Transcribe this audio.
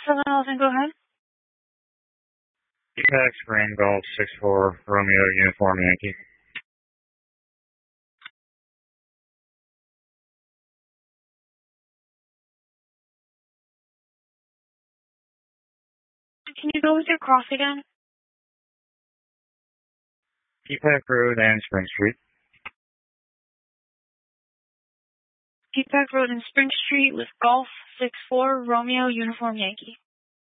7,000, go ahead. Apex Green Golf 64 Romeo Uniform Yankee. Can you go with your cross again? Peapack Road and Spring Street. Peapack Road and Spring Street with Golf 64 Romeo Uniform Yankee.